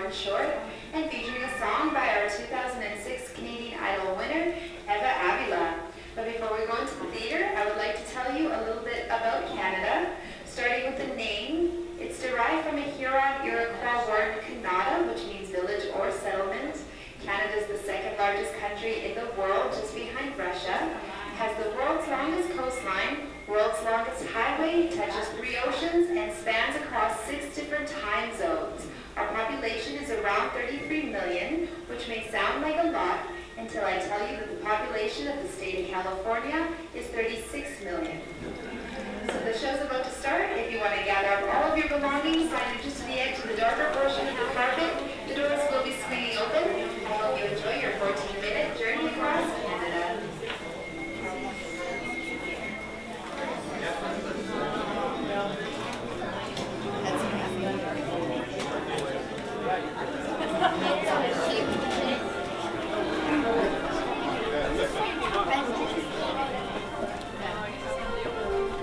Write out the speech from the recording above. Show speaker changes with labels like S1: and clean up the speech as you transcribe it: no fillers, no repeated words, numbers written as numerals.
S1: Norton Shore, and featuring a song by our 2006 Canadian Idol winner, Eva Avila. But before we go into the theater, I would like to tell you a little bit about Canada, starting with the name. It's derived from a Huron-Iroquois word Kanata, which means village or settlement. Canada is the second largest country in the world, just behind Russia. It has the world's longest coastline, world's longest highway, touches 3 oceans, and spans across 6 different time zones. Our population is around 33 million, which may sound like a lot until I tell you that the population of the state of California is 36